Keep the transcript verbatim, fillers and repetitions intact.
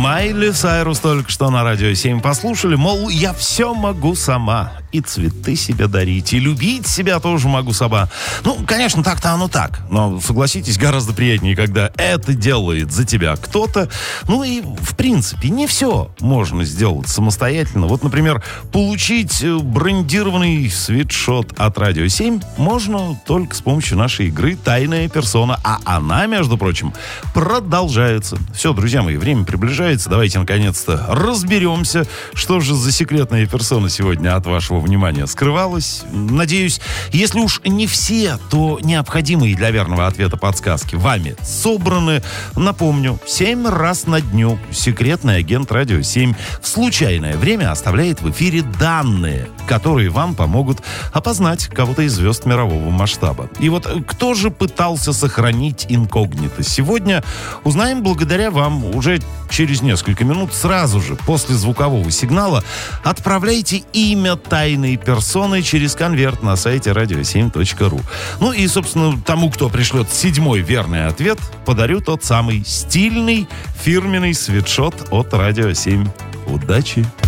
Майли Сайрус только что на Радио семь послушали, мол, я все могу сама. И цветы себе дарить, и любить себя тоже могу сама. Ну, конечно, так-то оно так. Но, согласитесь, гораздо приятнее, когда это делает за тебя кто-то. Ну и, в принципе, не все можно сделать самостоятельно. Вот, например, получить брендированный свитшот от Радио семь можно только с помощью нашей игры «Тайная персона». А она, между прочим, продолжается. Все, друзья мои, время приближается. Давайте, наконец-то, разберемся, что же за секретная персона сегодня от вашего внимания скрывалась. Надеюсь, если уж не все, то необходимые для верного ответа подсказки вами собраны. Напомню, семь раз на дню секретный агент Радио семь в случайное время оставляет в эфире данные, которые вам помогут опознать кого-то из звезд мирового масштаба. И вот кто же пытался сохранить инкогнито сегодня, узнаем благодаря вам уже через несколько минут. Сразу же после звукового сигнала отправляйте имя тайной персоны через конверт на сайте радио семь точка ру. Ну и, собственно, тому, кто пришлет седьмой верный ответ, подарю тот самый стильный фирменный свитшот от Радио семь. Удачи!